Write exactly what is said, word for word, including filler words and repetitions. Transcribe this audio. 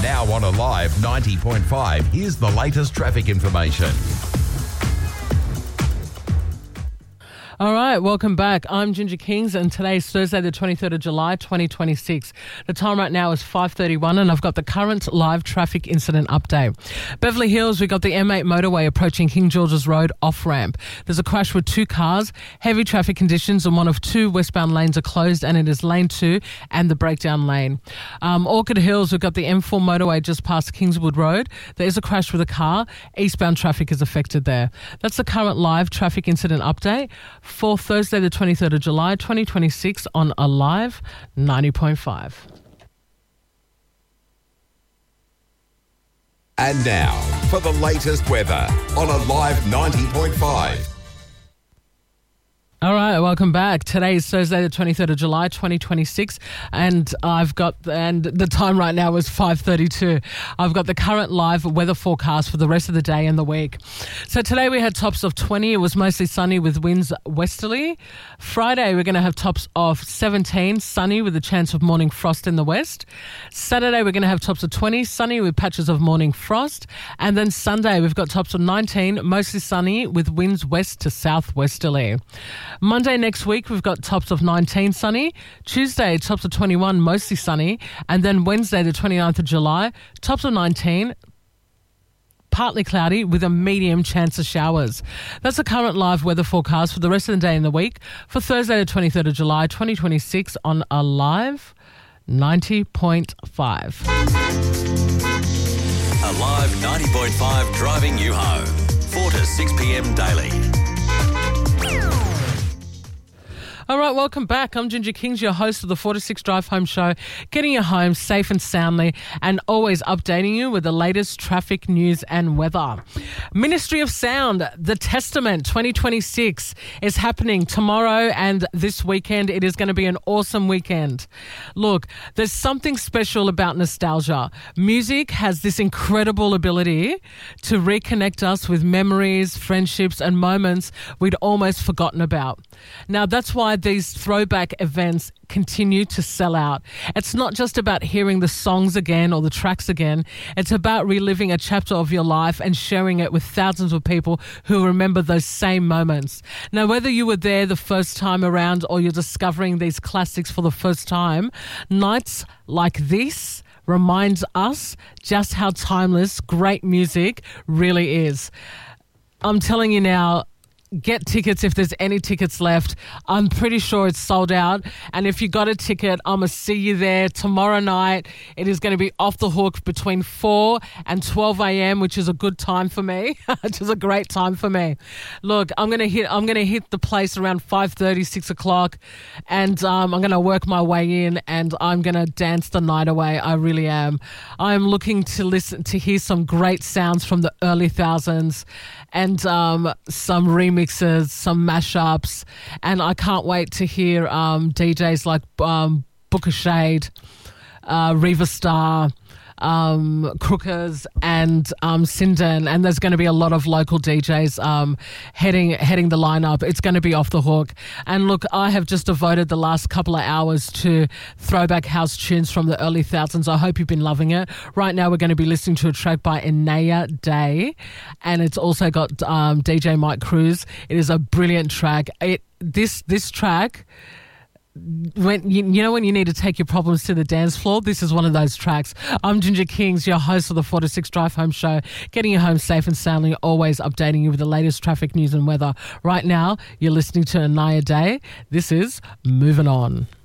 Now on Alive ninety point five, here's the latest traffic information. All right, welcome back. I'm Ginger Kings, and today's Thursday, the twenty-third of July, twenty twenty-six. The time right now is five thirty-one, and I've got the current live traffic incident update. Beverly Hills, we've got the M eight motorway approaching King George's Road off-ramp. There's a crash with two cars, heavy traffic conditions, and one of two westbound lanes are closed, and it is lane two and the breakdown lane. Um, Orchid Hills, we've got the M four motorway just past Kingswood Road. There is a crash with a car. Eastbound traffic is affected there. That's the current live traffic incident update for Thursday, the twenty-third of July, twenty twenty-six on Alive ninety point five. And now, for the latest weather on Alive ninety point five. All right, welcome back. Today is Thursday, the twenty-third of July, twenty twenty-six, and I've got, and the time right now is five thirty-two. I've got the current live weather forecast for the rest of the day and the week. So today we had tops of twenty. It was mostly sunny with winds westerly. Friday, we're going to have tops of seventeen, sunny with a chance of morning frost in the west. Saturday, we're going to have tops of twenty, sunny with patches of morning frost. And then Sunday, we've got tops of nineteen, mostly sunny with winds west to southwesterly. Monday next week, we've got tops of nineteen, sunny. Tuesday, tops of twenty-one, mostly sunny. And then Wednesday, the twenty-ninth of July, tops of nineteen, partly cloudy with a medium chance of showers. That's the current live weather forecast for the rest of the day and the week for Thursday, the twenty-third of July, twenty twenty-six on Alive ninety point five. Alive ninety point five, driving you home. four to six p.m. daily. All right, welcome back. I'm Ginger Kings, your host of the four to six Drive Home Show, getting you home safe and soundly and always updating you with the latest traffic news and weather. Ministry of Sound, The Testament twenty twenty-six is happening tomorrow and this weekend. It is going to be an awesome weekend. Look, there's something special about nostalgia. Music has this incredible ability to reconnect us with memories, friendships, and moments we'd almost forgotten about. Now, that's why these throwback events continue to sell out. It's not just about hearing the songs again or the tracks again. It's about reliving a chapter of your life and sharing it with thousands of people who remember those same moments. Now, whether you were there the first time around or you're discovering these classics for the first time, nights like this reminds us just how timeless great music really is. I'm telling you now, get tickets if there's any tickets left. I'm pretty sure it's sold out. And if you got a ticket, I'm going to see you there tomorrow night. It is going to be off the hook between four and twelve a.m., which is a good time for me. Which is a great time for me. Look, I'm going to hit I'm going to hit the place around five thirty, six o'clock, and um, I'm going to work my way in and I'm going to dance the night away. I really am. I'm looking to listen to hear some great sounds from the early thousands and um, some remixes, some mashups, and I can't wait to hear um, D Js like um, Booker Shade, uh, Reva Star, um, Crookers, and um, Sinden, and there's going to be a lot of local D Js um, heading heading the lineup. It's going to be off the hook. And look, I have just devoted the last couple of hours to throwback house tunes from the early thousands. I hope you've been loving it. Right now, we're going to be listening to a track by Inaya Day, and it's also got um, D J Mike Cruz. It is a brilliant track. It this this track. When you, you know when you need to take your problems to the dance floor, this is one of those tracks. I'm Ginger Kings, your host of the four to six Drive Home Show, getting you home safe and soundly, always updating you with the latest traffic news and weather. Right now, you're listening to Inaya Day. This is Moving On.